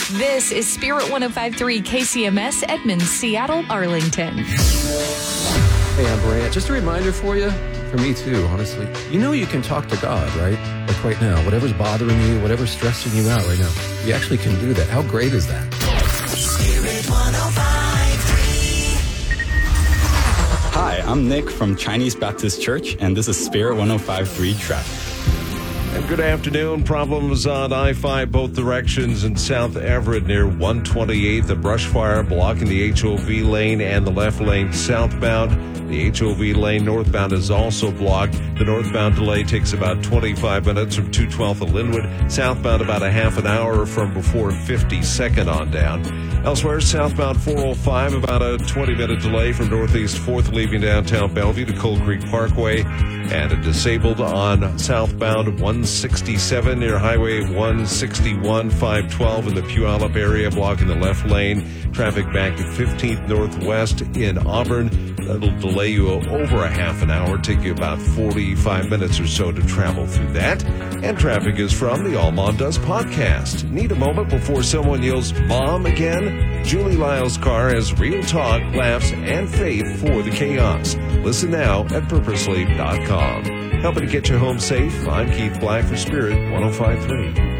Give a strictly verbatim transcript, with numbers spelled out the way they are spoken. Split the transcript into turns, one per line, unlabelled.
This is Spirit one oh five point three K C M S, Edmonds, Seattle, Arlington.
Hey, I'm Brant. Just a reminder for you, for me too, honestly. You know you can talk to God, right? Like right now, whatever's bothering you, whatever's stressing you out right now, you actually can do that. How great is that?
Spirit one oh five point three.
Hi, I'm Nick from Chinese Baptist Church, and this is Spirit one oh five point three Traffic.
And good afternoon. Problems on I five both directions in South Everett near one twenty-eight. The brush fire blocking the H O V lane and the left lane southbound. The H O V lane northbound is also blocked. The northbound delay takes about twenty-five minutes from two twelfth of Linwood. Southbound about a half an hour from before fifty-second on down. Elsewhere, southbound four oh five, about a twenty-minute delay from Northeast fourth leaving downtown Bellevue to Cold Creek Parkway. And a disabled on southbound one sixty-seven near Highway one sixty-one, five twelve in the Puyallup area, blocking the left lane. Traffic back to fifteenth Northwest in Auburn. That'll delay you over a half an hour, take you about forty-five minutes or so to travel through that. And traffic is from the All Mom Does podcast. Need a moment before someone yells Mom again? Julie Lyle's car has real talk, laughs, and faith for the chaos. Listen now at purpose sleep dot com. Helping to get you home safe, I'm Keith Black for Spirit one oh five point three.